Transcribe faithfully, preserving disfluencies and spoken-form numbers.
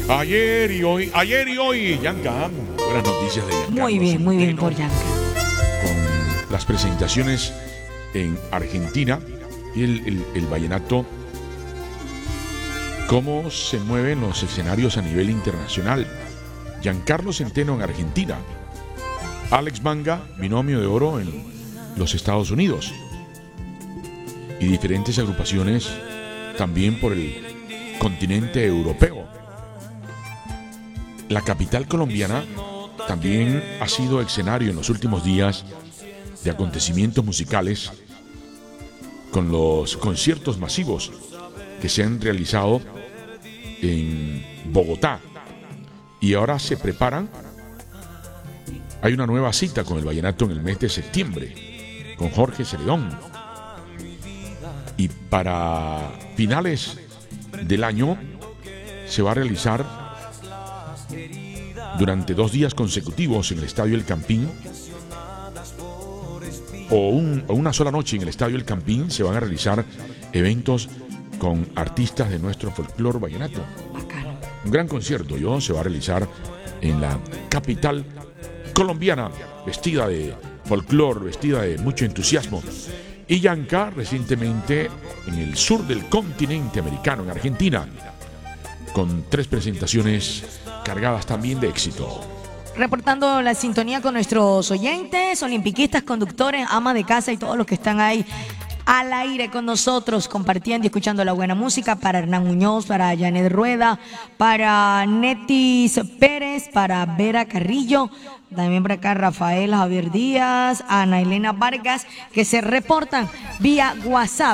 Ayer y hoy, ayer y hoy, Yanka. Buenas noticias de Yanka. Muy bien, muy bien por Yanka. Con las presentaciones en Argentina y el, el, el vallenato, cómo se mueven los escenarios a nivel internacional. Giancarlo Centeno en Argentina, Alex Manga, binomio de oro en los Estados Unidos, y diferentes agrupaciones también por el continente europeo. La capital colombiana también ha sido escenario en los últimos días de acontecimientos musicales con los conciertos masivos que se han realizado en Bogotá, y ahora se preparan. Hay una nueva cita con el vallenato en el mes de septiembre con Jorge Celedón, y para finales del año se va a realizar durante dos días consecutivos en el Estadio El Campín, o, un, o una sola noche en el Estadio El Campín. Se van a realizar eventos con artistas de nuestro folclore vallenato. Un gran concierto yo se va a realizar en la capital colombiana, vestida de folclore, vestida de mucho entusiasmo. Y Yanka recientemente en el sur del continente americano, en Argentina, con tres presentaciones cargadas también de éxito. Reportando la sintonía con nuestros oyentes, olimpiquistas, conductores, amas de casa y todos los que están ahí al aire con nosotros, compartiendo y escuchando la buena música. Para Hernán Muñoz, para Janet Rueda, para Netis Pérez, para Vera Carrillo, también para acá Rafael Javier Díaz, Ana Elena Vargas, que se reportan vía WhatsApp.